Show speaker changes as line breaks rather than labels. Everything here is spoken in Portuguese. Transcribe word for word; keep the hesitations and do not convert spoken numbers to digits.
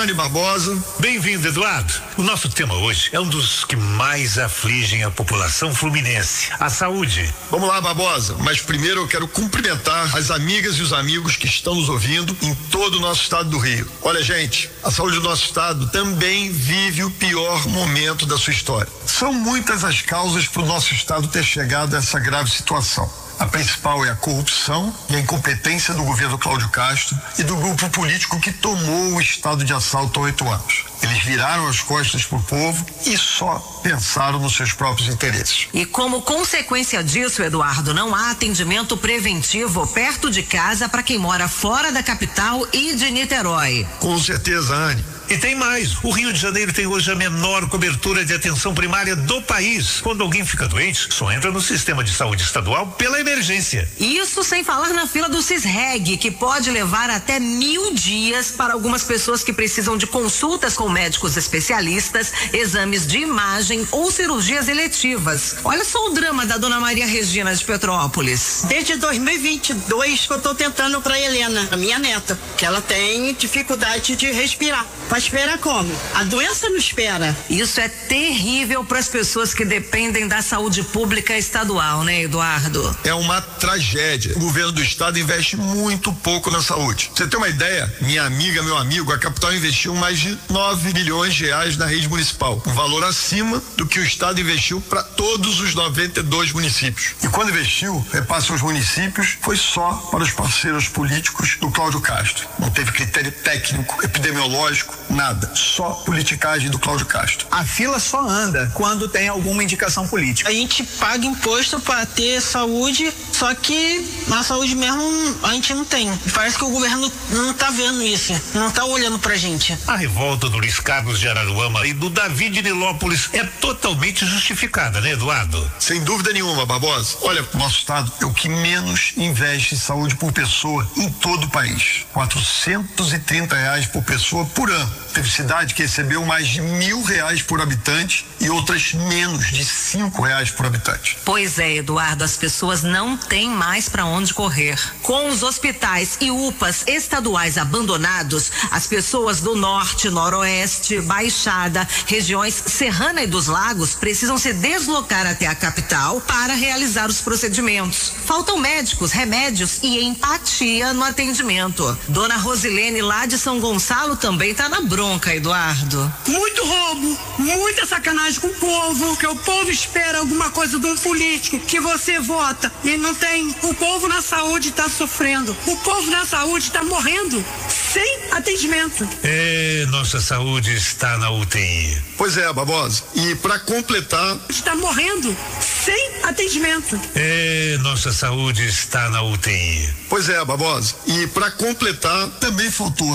Hernani Barbosa.
Bem-vindo, Eduardo. O nosso tema hoje é um dos que mais afligem a população fluminense, a saúde.
Vamos lá, Barbosa, mas primeiro eu quero cumprimentar as amigas e os amigos que estão nos ouvindo em todo o nosso estado do Rio. Olha, gente, a saúde do nosso estado também vive o pior momento da sua história. São muitas as causas para o nosso estado ter chegado a essa grave situação. A principal é a corrupção e a incompetência do governo Cláudio Castro e do grupo político que tomou o estado de assalto há oito anos. Eles viraram as costas para o povo e só pensaram nos seus próprios interesses.
E como consequência disso, Eduardo, não há atendimento preventivo perto de casa para quem mora fora da capital e de Niterói.
Com certeza, Anne.
E tem mais, o Rio de Janeiro tem hoje a menor cobertura de atenção primária do país. Quando alguém fica doente, só entra no sistema de saúde estadual pela emergência.
Isso sem falar na fila do CISREG, que pode levar até mil dias para algumas pessoas que precisam de consultas com médicos especialistas, exames de imagem ou cirurgias eletivas. Olha só o drama da dona Maria Regina de Petrópolis.
Desde dois mil e vinte e dois que eu tô tentando pra Helena, a minha neta, que ela tem dificuldade de respirar. Vai esperar como? A doença não espera.
Isso é terrível para as pessoas que dependem da saúde pública estadual, né, Eduardo?
É uma tragédia. O governo do estado investe muito pouco na saúde. Você tem uma ideia? Minha amiga, meu amigo, a capital investiu mais de nove bilhões de reais na rede municipal, um valor acima do que o estado investiu para todos os noventa e dois municípios. E quando investiu, repasse aos municípios, foi só para os parceiros políticos do Cláudio Castro. Não teve critério técnico, epidemiológico, nada, só politicagem do Cláudio Castro.
A fila só anda quando tem alguma indicação política.
A gente paga imposto para ter saúde, só que na saúde mesmo a gente não tem. Parece que o governo não tá vendo isso, não tá olhando pra gente.
A revolta do Luiz Carlos de Araruama e do Davi de Nilópolis é totalmente justificada, né, Eduardo?
Sem dúvida nenhuma, Barbosa. Olha, o nosso estado é o que menos investe em saúde por pessoa em todo o país. quatrocentos e trinta reais por pessoa por ano. Teve cidade que recebeu mais de mil reais por habitante e outras menos de cinco reais por habitante.
Pois é, Eduardo, as pessoas não têm mais para onde correr. Com os hospitais e U P As estaduais abandonados, as pessoas do norte, noroeste, Baixada, regiões Serrana e dos Lagos precisam se deslocar até a capital para realizar os procedimentos. Faltam médicos, remédios e empatia no atendimento. Dona Rosilene lá de São Gonçalo também está na bronca, Eduardo.
Muito roubo, muita sacanagem com o povo, que o povo espera alguma coisa de um político que você vota e não tem. O povo na saúde está sofrendo, o povo na saúde está morrendo sem atendimento.
É, nossa saúde está na U T I.
Pois é, Barbosa. E para completar,
está morrendo sem atendimento.
É, nossa saúde está na U T I.
Pois é, Barbosa. E para completar, também faltou